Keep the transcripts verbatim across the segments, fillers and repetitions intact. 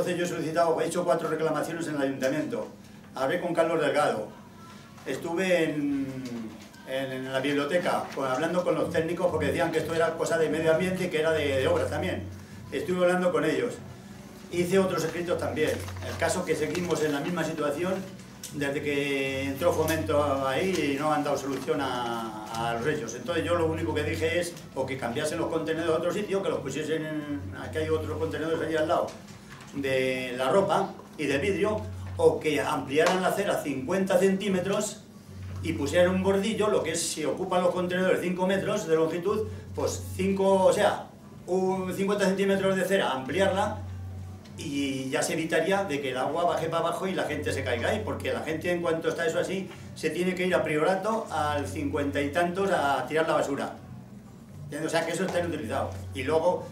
entonces yo he solicitado, he hecho cuatro reclamaciones en el ayuntamiento. Hablé con Carlos Delgado. Estuve en, en, en la biblioteca con, hablando con los técnicos porque decían que esto era cosa de medio ambiente y que era de, de obras también. Estuve hablando con ellos. Hice otros escritos también. El caso es que seguimos en la misma situación desde que entró Fomento ahí y no han dado solución a, a los hechos. Entonces yo lo único que dije es o que cambiasen los contenedores a otro sitio, que los pusiesen en... Aquí hay otros contenedores allí al lado de la ropa y de vidrio, o que ampliaran la acera cincuenta centímetros y pusieran un bordillo, lo que es si ocupan los contenedores cinco metros de longitud, pues cinco, o sea, un cincuenta centímetros de cera, ampliarla, y ya se evitaría de que el agua baje para abajo y la gente se caiga ahí, porque la gente en cuanto está eso así, se tiene que ir a Priorato al cincuenta y tantos a tirar la basura. O sea que eso está inutilizado. Y luego,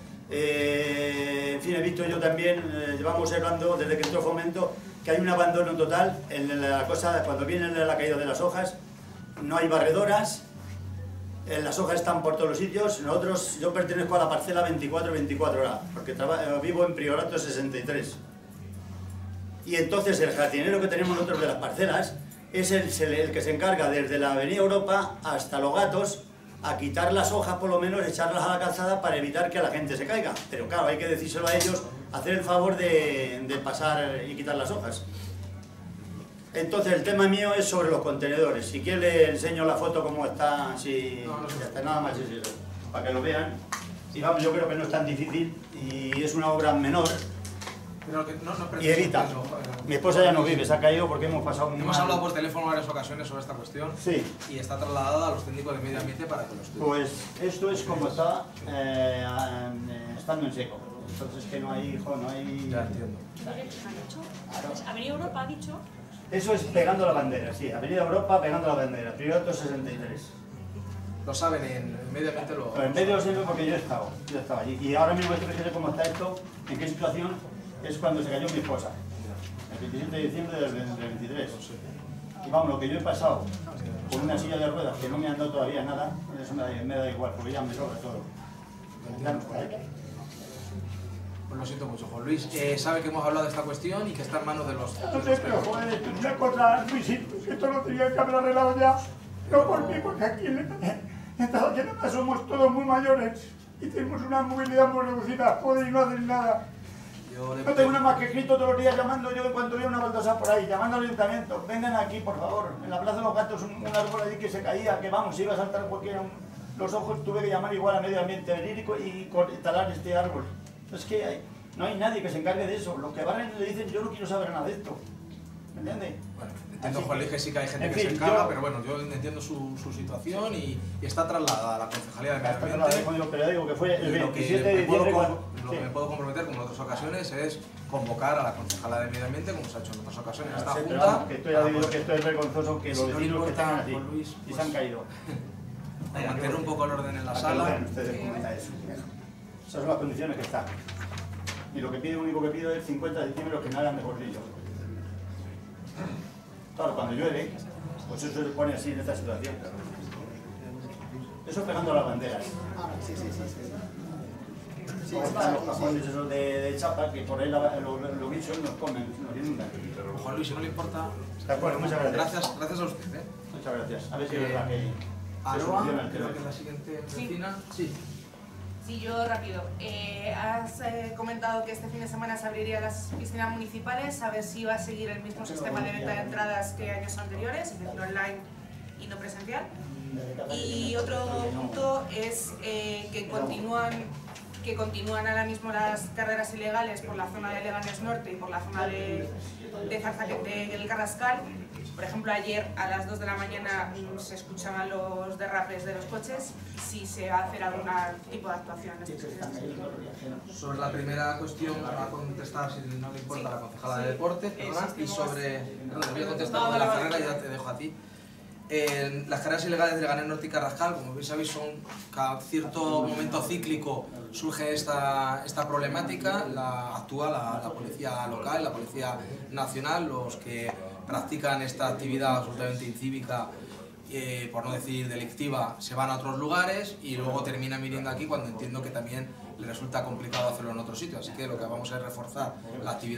eh, en fin, he visto yo también, eh, llevamos hablando desde que entró Fomento, que hay un abandono total en la cosa, cuando viene la caída de las hojas, no hay barredoras, las hojas están por todos los sitios. Nosotros, yo pertenezco a la parcela veinticuatro veinticuatro horas, porque vivo en Priorato sesenta y tres. Y entonces el jardinero que tenemos nosotros de las parcelas es el, el que se encarga desde la Avenida Europa hasta Los Gatos a quitar las hojas, por lo menos echarlas a la calzada para evitar que la gente se caiga. Pero claro, hay que decírselo a ellos, hacer el favor de, de pasar y quitar las hojas. Entonces el tema mío es sobre los contenedores. Si quiere le enseño la foto como está, si no, no, ya está, nada más es eso, para que lo vean. Y vamos, yo creo que no es tan difícil y es una obra menor. Pero que no, no y evita. Eso, mi esposa ya no vive, se ha caído porque hemos pasado muy Hemos mal. hablado por teléfono en varias ocasiones sobre esta cuestión. Sí. Y está trasladada a los técnicos de medio ambiente para que lo estudien. Pues esto es como está eh, estando en seco. Entonces que no hay, hijo, no hay... Ya entiendo. Avenida Europa ha dicho... Eso es pegando la bandera, sí, Avenida Europa pegando la bandera, Priorato sesenta y tres. Lo saben, en medio ambiente lo... Pero en medio lo sé porque yo he estado, yo he estado allí. Y ahora mismo esto, fíjate cómo está esto, en qué situación es cuando se cayó mi esposa. El veintisiete de diciembre del veintitrés. Y vamos, lo que yo he pasado con una silla de ruedas que no me han dado todavía nada, eso me da, me da igual, porque ya me sobra todo. Pues lo siento mucho, Juan Luis. Eh, sabe que hemos hablado de esta cuestión y que está en manos de los... No sé, pero joder, esto es una cosa, Luisito, esto lo tenía que haber arreglado ya. No por mí, porque aquí en esta zona somos todos muy mayores y tenemos una movilidad muy reducida, joder, y no hacen nada. Yo le... No tengo nada más que escrito todos los días llamando yo en cuanto veo una baldosa por ahí, llamando al ayuntamiento, vengan aquí, por favor. En la Plaza de los Gatos, un, un árbol allí que se caía, que vamos, iba a saltar cualquiera, un, los ojos, tuve que llamar igual a medio ambiente, venir y, y, y talar este árbol. Es que hay, no hay nadie que se encargue de eso. Los que barren le dicen, yo no quiero saber nada de esto. ¿Me entiendes? Bueno, entiendo, Juan Luis, que sí que hay gente en que fin, se encarga, yo, pero bueno, yo entiendo su, su situación y, y está trasladada a la Concejalía de Medio hasta Ambiente. que lo, pero digo que fue el veintisiete de Lo que, me puedo, diciembre. con, lo Sí. que me puedo comprometer, como en otras ocasiones, es convocar a la Concejala de Medio Ambiente, como se ha hecho en otras ocasiones, a esta Sí, pero Junta. vamos, que esto ya digo que esto es vergonzoso que Si los no le vecinos que importa, están así Juan Luis, y pues, se han caído. Para mantener un poco el orden en la Para que sala. lo vean ustedes cómo está eso. Esas son las condiciones que están. Y lo que pido, lo único que pido es cincuenta centímetros que me hagan de bordillo. Claro, cuando llueve, pues eso se pone así en esta situación. Eso pegando las banderas. Sí, sí, sí, sí. Sí, están los cajones esos de, de chapa que por ahí los lo, lo bichos nos comen, nos inundan. Juan Luis, si no le importa... De acuerdo, muchas gracias. Gracias, gracias a usted. ¿eh? Muchas gracias. A ver si es verdad que se Aroa, soluciona el creo tema. que es la siguiente Sí. vecina. Sí. Sí, yo rápido. Eh, has eh, comentado que este fin de semana se abrirían las piscinas municipales, a ver si va a seguir el mismo sistema de venta de entradas que años anteriores, es decir, online y no presencial. Y otro punto es eh, que continúan que continúan ahora mismo las carreras ilegales por la zona de Leganés Norte y por la zona de, de Zarzaquete del Carrascal. Por ejemplo, ayer a las dos de la mañana se escuchaban los derrapes de los coches. Si se va a hacer algún tipo de actuación en este sentido. Sobre la primera cuestión, va a contestar, si no le importa, la concejala de deporte, perdona, y sobre... Perdón, voy a contestar lo de la carrera y ya te dejo a ti. Eh, las carreras ilegales de Leganés Norte y Carrascal, como bien sabéis, son cada cierto momento cíclico surge esta, esta problemática, la actúa la, la policía local, la policía nacional, los que practican esta actividad absolutamente incívica, eh, por no decir delictiva, se van a otros lugares y luego terminan viniendo aquí cuando entiendo que también les resulta complicado hacerlo en otro sitio, así que lo que vamos a es reforzar la actividad.